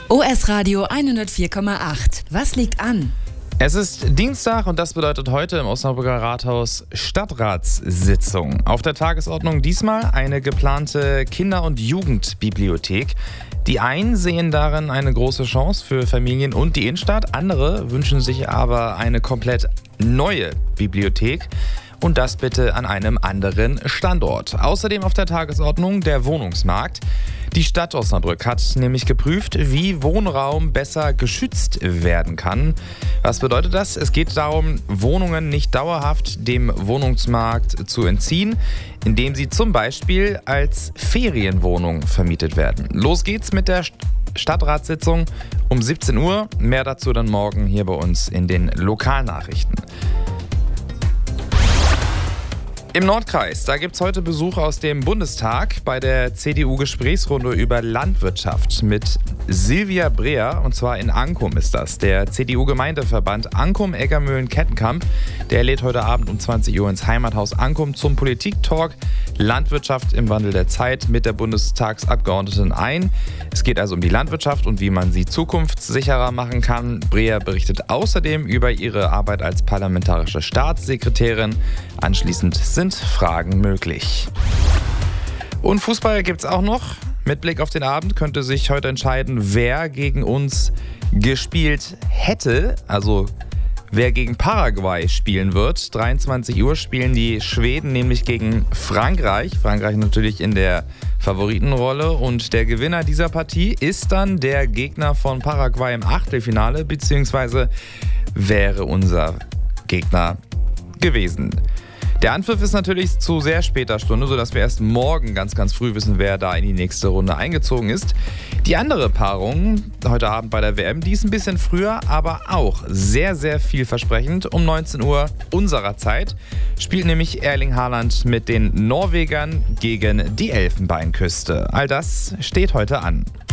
OS Radio 104,8. Was liegt an? Es ist Dienstag und das bedeutet heute im Osnabrücker Rathaus Stadtratssitzung. Auf der Tagesordnung diesmal eine geplante Kinder- und Jugendbibliothek. Die einen sehen darin eine große Chance für Familien und die Innenstadt, andere wünschen sich aber eine komplett neue Bibliothek. Und das bitte an einem anderen Standort. Außerdem auf der Tagesordnung der Wohnungsmarkt. Die Stadt Osnabrück hat nämlich geprüft, wie Wohnraum besser geschützt werden kann. Was bedeutet das? Es geht darum, Wohnungen nicht dauerhaft dem Wohnungsmarkt zu entziehen, indem sie zum Beispiel als Ferienwohnung vermietet werden. Los geht's mit der Stadtratssitzung um 17 Uhr. Mehr dazu dann morgen hier bei uns in den Lokalnachrichten. Im Nordkreis, da gibt es heute Besuch aus dem Bundestag bei der CDU-Gesprächsrunde über Landwirtschaft mit Silvia Breer, und zwar in Ankum ist das. Der CDU-Gemeindeverband Ankum-Eggermühlen-Kettenkamp, der lädt heute Abend um 20 Uhr ins Heimathaus Ankum zum Politik-Talk Landwirtschaft im Wandel der Zeit mit der Bundestagsabgeordneten ein. Es geht also um die Landwirtschaft und wie man sie zukunftssicherer machen kann. Breer berichtet außerdem über ihre Arbeit als parlamentarische Staatssekretärin. Anschließend sind Fragen möglich. Und Fußball gibt's auch noch. Mit Blick auf den Abend könnte sich heute entscheiden, wer gegen uns gespielt hätte. Also wer gegen Paraguay spielen wird. 23 Uhr spielen die Schweden nämlich gegen Frankreich. Frankreich natürlich in der Favoritenrolle. Und der Gewinner dieser Partie ist dann der Gegner von Paraguay im Achtelfinale, beziehungsweise wäre unser Gegner gewesen. Der Anpfiff ist natürlich zu sehr später Stunde, sodass wir erst morgen ganz früh wissen, wer da in die nächste Runde eingezogen ist. Die andere Paarung heute Abend bei der WM, die ist ein bisschen früher, aber auch sehr vielversprechend. Um 19 Uhr unserer Zeit spielt nämlich Erling Haaland mit den Norwegern gegen die Elfenbeinküste. All das steht heute an.